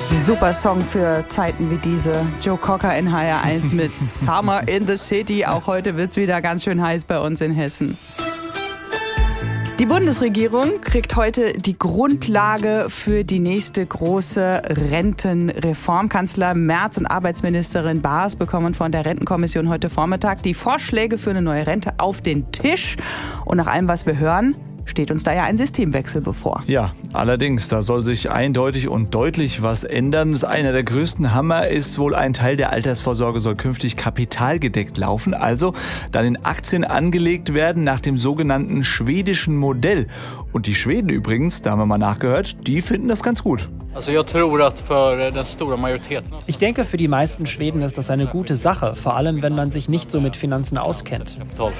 Super Song für Zeiten wie diese. Joe Cocker in HR1 mit Summer in the City. Auch heute wird es wieder ganz schön heiß bei uns in Hessen. Die Bundesregierung kriegt heute die Grundlage für die nächste große Rentenreform. Kanzler Merz und Arbeitsministerin Baas bekommen von der Rentenkommission heute Vormittag die Vorschläge für eine neue Rente auf den Tisch. Und nach allem, was wir hören, steht uns da ja ein Systemwechsel bevor. Ja, allerdings, da soll sich eindeutig und deutlich was ändern. Das einer der größten Hammer ist wohl, ein Teil der Altersvorsorge soll künftig kapitalgedeckt laufen, also dann in Aktien angelegt werden nach dem sogenannten schwedischen Modell. Und die Schweden übrigens, da haben wir mal nachgehört, die finden das ganz gut. Ich denke, für die meisten Schweden ist das eine gute Sache, vor allem wenn man sich nicht so mit Finanzen auskennt.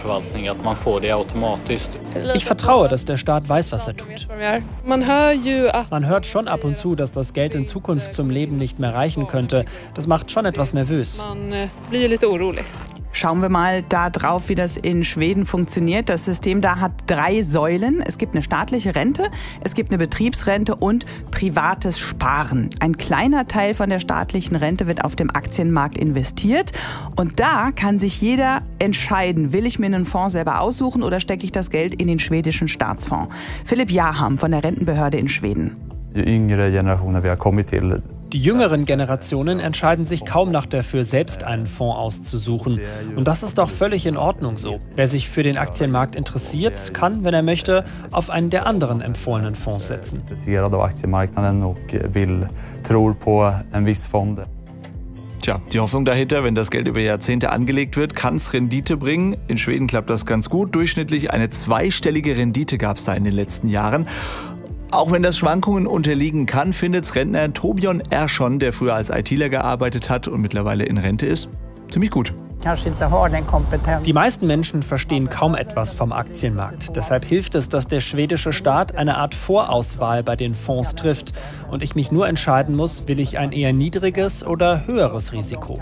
Ich vertraue, dass der Staat weiß, was er tut. Man hört schon ab und zu, dass das Geld in Zukunft zum Leben nicht mehr reichen könnte. Das macht schon etwas nervös. Schauen wir mal da drauf, wie das in Schweden funktioniert. Das System da hat 3 Säulen. Es gibt eine staatliche Rente, es gibt eine Betriebsrente und privates Sparen. Ein kleiner Teil von der staatlichen Rente wird auf dem Aktienmarkt investiert. Und da kann sich jeder entscheiden, will ich mir einen Fonds selber aussuchen oder stecke ich das Geld in den schwedischen Staatsfonds. Philipp Jaham von der Rentenbehörde in Schweden. Die jüngeren Generationen entscheiden sich kaum noch dafür, selbst einen Fonds auszusuchen. Und das ist doch völlig in Ordnung so. Wer sich für den Aktienmarkt interessiert, kann, wenn er möchte, auf einen der anderen empfohlenen Fonds setzen. Tja, die Hoffnung dahinter, wenn das Geld über Jahrzehnte angelegt wird, kann es Rendite bringen. In Schweden klappt das ganz gut. Durchschnittlich eine zweistellige Rendite gab es da in den letzten Jahren. Auch wenn das Schwankungen unterliegen kann, findet's Rentner Torbjörn Ersson, der früher als ITler gearbeitet hat und mittlerweile in Rente ist, ziemlich gut. Die meisten Menschen verstehen kaum etwas vom Aktienmarkt. Deshalb hilft es, dass der schwedische Staat eine Art Vorauswahl bei den Fonds trifft und ich mich nur entscheiden muss, will ich ein eher niedriges oder höheres Risiko.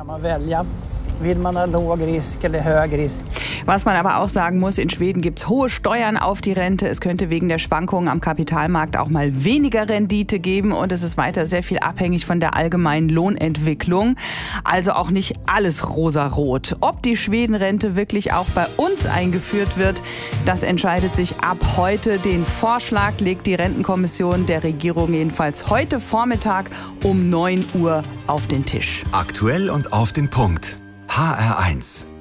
Was man aber auch sagen muss, in Schweden gibt es hohe Steuern auf die Rente. Es könnte wegen der Schwankungen am Kapitalmarkt auch mal weniger Rendite geben. Und es ist weiter sehr viel abhängig von der allgemeinen Lohnentwicklung. Also auch nicht alles rosarot. Ob die Schwedenrente wirklich auch bei uns eingeführt wird, das entscheidet sich ab heute. Den Vorschlag legt die Rentenkommission der Regierung jedenfalls heute Vormittag um 9 Uhr auf den Tisch. Aktuell und auf den Punkt. HR1